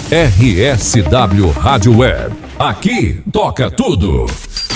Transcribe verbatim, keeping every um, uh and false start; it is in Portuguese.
R S W Rádio Web. Aqui toca tudo.